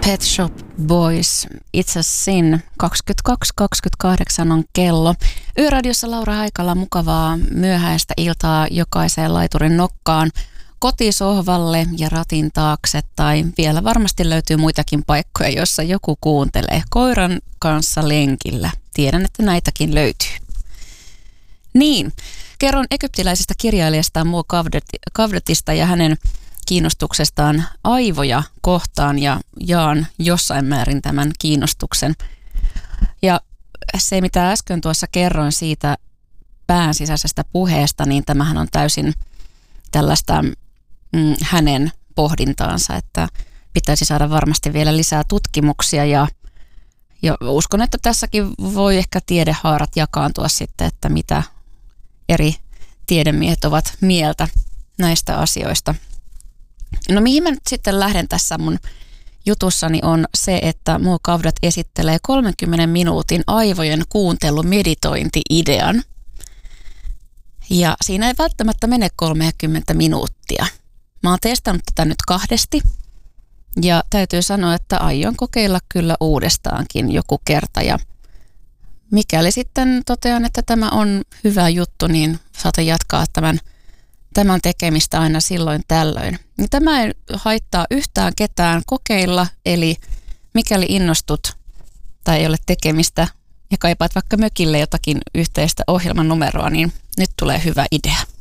Pet Shop Boys, It's a Sin, 22:28 on kello. Yöradiossa Laura Haikala, mukavaa myöhäistä iltaa jokaiseen laiturin nokkaan, kotisohvalle ja ratin taakse, tai vielä varmasti löytyy muitakin paikkoja, joissa joku kuuntelee koiran kanssa lenkillä. Tiedän, että näitäkin löytyy. Niin, kerron egyptiläisestä kirjailijasta Mo Gawdatista ja hänen kiinnostuksestaan aivoja kohtaan ja jaan jossain määrin tämän kiinnostuksen. Ja se, mitä äsken tuossa kerroin siitä pään sisäisestä puheesta, niin tämähän on täysin tällaista hänen pohdintaansa, että pitäisi saada varmasti vielä lisää tutkimuksia ja uskon, että tässäkin voi ehkä tiedehaarat jakaantua sitten, että mitä eri tiedemiehet ovat mieltä näistä asioista. No mihin mä nyt sitten lähden tässä mun jutussani on se, että Mo Gawdat esittelee 30 minuutin aivojen kuuntelumeditointi-idean. Ja siinä ei välttämättä mene 30 minuuttia. Mä oon testannut tätä nyt 2 ja täytyy sanoa, että aion kokeilla kyllä uudestaankin joku kerta. Ja mikäli sitten totean, että tämä on hyvä juttu, niin saatan jatkaa tämän tekemistä aina silloin tällöin. Tämä ei haittaa yhtään ketään kokeilla, eli mikäli innostut tai ei ole tekemistä ja kaipaat vaikka mökille jotakin yhteistä ohjelman numeroa, niin nyt tulee hyvä idea.